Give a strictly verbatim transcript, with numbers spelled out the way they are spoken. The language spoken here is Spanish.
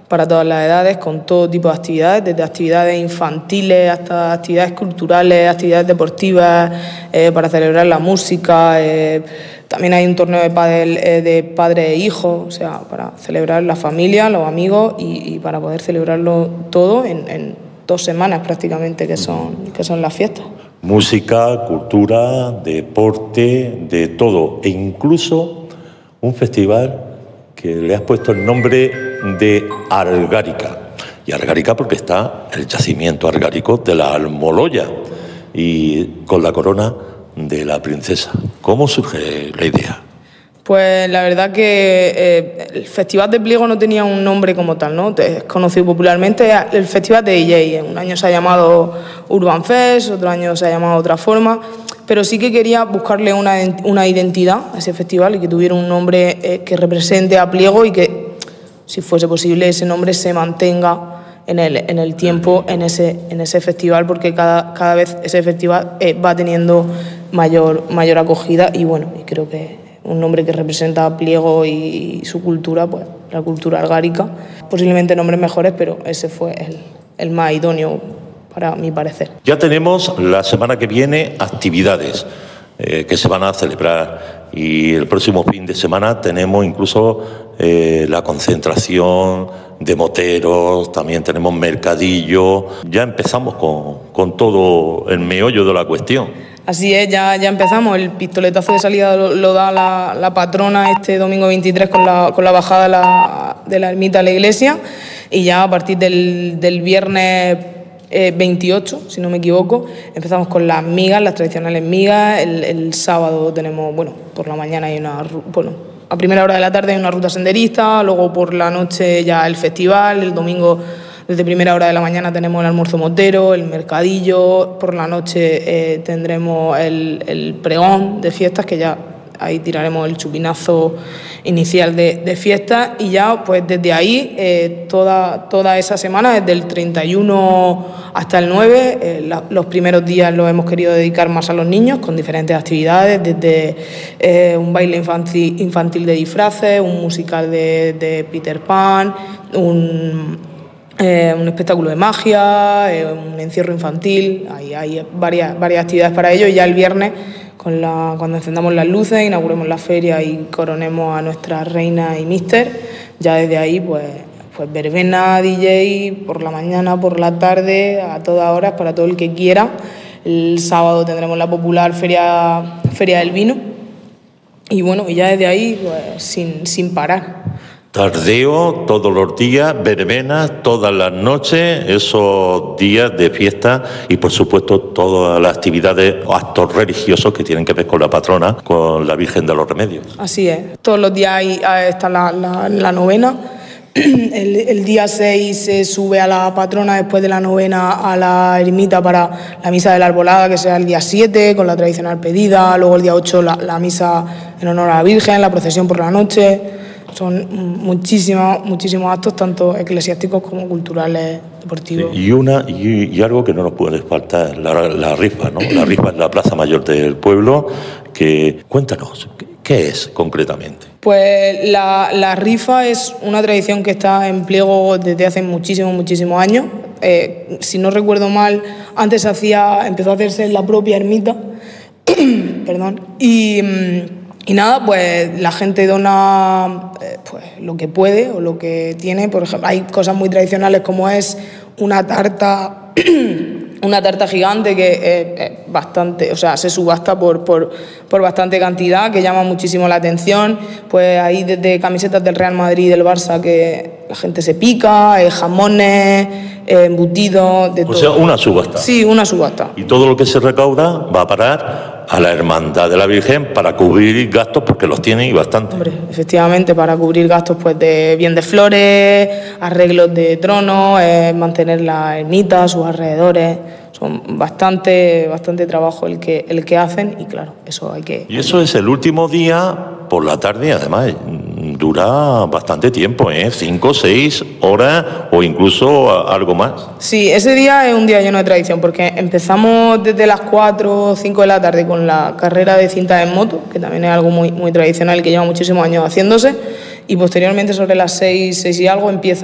para todas las edades, con todo tipo de actividades, desde actividades infantiles hasta actividades culturales, actividades deportivas, eh, para celebrar la música. Eh, también hay un torneo de pádel eh, de padres e hijos, o sea, para celebrar la familia, los amigos y, y para poder celebrarlo todo en, en dos semanas prácticamente, que son, que son las fiestas. Música, cultura, deporte, de todo, e incluso un festival que le has puesto el nombre de Argárica. Y Argárica porque está el yacimiento argárico de la Almoloya y con la corona de la princesa. ¿Cómo surge la idea? Pues la verdad que eh, el Festival de Pliego no tenía un nombre como tal, ¿no? Es conocido popularmente el Festival de D J. Un año se ha llamado Urban Fest, otro año se ha llamado de otra forma, pero sí que quería buscarle una, una identidad a ese festival y que tuviera un nombre eh, que represente a Pliego y que, si fuese posible, ese nombre se mantenga en el, en el tiempo en ese, en ese festival, porque cada, cada vez ese festival eh, va teniendo mayor, mayor acogida y bueno, y creo que un nombre que representa a Pliego y su cultura, pues la cultura argárica. Posiblemente nombres mejores, pero ese fue el, el más idóneo para mi parecer. Ya tenemos la semana que viene actividades eh, que se van a celebrar y el próximo fin de semana tenemos incluso eh, la concentración de moteros, también tenemos mercadillo. Ya empezamos con, con todo el meollo de la cuestión. Así es, ya, ya empezamos. El pistoletazo de salida lo, lo da la, la patrona este domingo veintitrés con la, con la bajada de la, de la ermita a la iglesia, y ya a partir del, del viernes eh, veintiocho, si no me equivoco, empezamos con las migas, las tradicionales migas. El, el sábado tenemos, bueno, por la mañana hay una, bueno, a primera hora de la tarde hay una ruta senderista, luego por la noche ya el festival, el domingo desde primera hora de la mañana tenemos el almuerzo motero, el mercadillo, por la noche eh, tendremos el, el pregón de fiestas, que ya ahí tiraremos el chupinazo inicial de, de fiestas, y ya pues desde ahí eh, toda, toda esa semana, desde el treinta y uno hasta el nueve, eh, la, los primeros días los hemos querido dedicar más a los niños con diferentes actividades, desde eh, un baile infantil, infantil de disfraces, un musical de, de Peter Pan, un... Eh, un espectáculo de magia, eh, un encierro infantil. Hay, hay varias, varias actividades para ello, y ya el viernes, con la, cuando encendamos las luces, inauguremos la feria y coronemos a nuestra reina y míster, ya desde ahí pues, pues verbena, D J, por la mañana, por la tarde, a todas horas, para todo el que quiera. El sábado tendremos la popular feria, feria del vino, y bueno, y ya desde ahí pues, sin, sin parar. Tardeo todos los días, verbenas todas las noches, esos días de fiesta y por supuesto todas las actividades o actos religiosos que tienen que ver con la patrona, con la Virgen de los Remedios. Así es, todos los días hay, está la, la, la novena. El, el día seis se sube a la patrona después de la novena a la ermita para la misa de la arbolada, que será el día siete, con la tradicional pedida. Luego el día ocho la, la misa en honor a la Virgen, la procesión por la noche. Son muchísimos, muchísimos actos, tanto eclesiásticos como culturales, deportivos. Y una y, y algo que no nos puede faltar, la, la rifa, ¿no? La rifa en la Plaza Mayor del pueblo, que cuéntanos, ¿qué es concretamente? Pues la, la rifa es una tradición que está en Pliego desde hace muchísimos, muchísimos años. Eh, si no recuerdo mal, antes se hacía, empezó a hacerse en la propia ermita, perdón, y... Y nada, pues la gente dona eh, pues, lo que puede o lo que tiene. Por ejemplo, hay cosas muy tradicionales como es una tarta, una tarta gigante que es, es bastante, o sea, se subasta por, por, por bastante cantidad, que llama muchísimo la atención. Pues hay desde camisetas del Real Madrid y del Barça que la gente se pica, eh, jamones, eh, embutidos, de o todo. O sea, una subasta. Sí, una subasta. Y todo lo que se recauda va a parar a la Hermandad de la Virgen para cubrir gastos, porque los tiene y bastante. Hombre, efectivamente, para cubrir gastos pues de bien de flores, arreglos de tronos, eh, mantener la ermita, sus alrededores. Son bastante, bastante trabajo el que, el que hacen, y claro, eso hay que... Y eso es el último día por la tarde, además dura bastante tiempo, ¿eh? Cinco, seis horas o incluso algo más. Sí, ese día es un día lleno de tradición, porque empezamos desde las cuatro o cinco de la tarde con la carrera de cinta en moto, que también es algo muy, muy tradicional y que lleva muchísimos años haciéndose, y posteriormente sobre las seis, seis y algo empieza